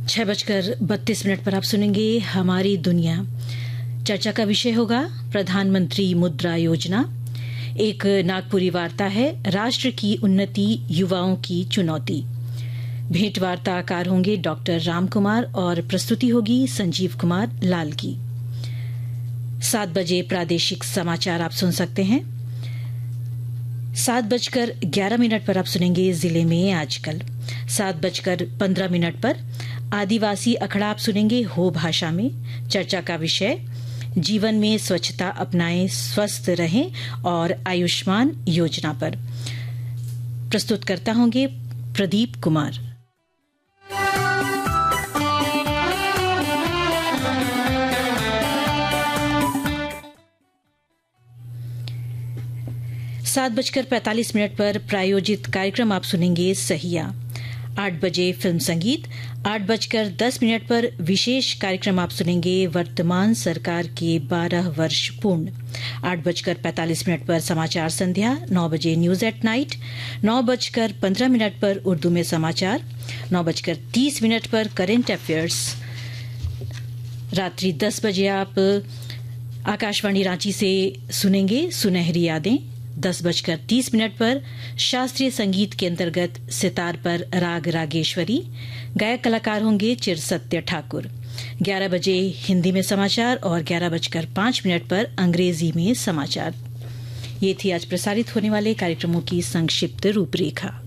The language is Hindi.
6:32 पर आप सुनेंगे हमारी दुनिया। चर्चा का विषय होगा प्रधानमंत्री मुद्रा योजना। एक नागपुरी वार्ता है राष्ट्र की उन्नति युवाओं की चुनौती। भेंट वार्ताकार होंगे डॉक्टर राम कुमार और प्रस्तुति होगी संजीव कुमार लाल की। 7 बजे प्रादेशिक समाचार आप सुन सकते हैं। 7:11 पर आप सुनेंगे जिले में आजकल। 7:15 पर आदिवासी अखड़ा आप सुनेंगे हो भाषा में। चर्चा का विषय जीवन में स्वच्छता अपनाएं, स्वस्थ रहें और आयुष्मान योजना पर। प्रस्तुत करता होंगे प्रदीप कुमार। सात 7:45 पर प्रायोजित कार्यक्रम आप सुनेंगे सहिया। 8 बजे फिल्म संगीत। 8:10 पर विशेष कार्यक्रम आप सुनेंगे वर्तमान सरकार के 12 वर्ष पूर्ण। 8:45 पर समाचार संध्या। 9 बजे न्यूज एट नाइट। 9:15 पर उर्दू में समाचार। 9:30 पर करेंट अफेयर्स। रात्रि 10 बजे आप आकाशवाणी रांची से सुनेंगे सुनहरी यादें। 10:30 पर शास्त्रीय संगीत के अंतर्गत सितार पर राग रागेश्वरी। गायक कलाकार होंगे चिरसत्य ठाकुर। 11 बजे हिंदी में समाचार और 11:05 पर अंग्रेजी में समाचार। ये थी आज प्रसारित होने वाले कार्यक्रमों की संक्षिप्त रूपरेखा।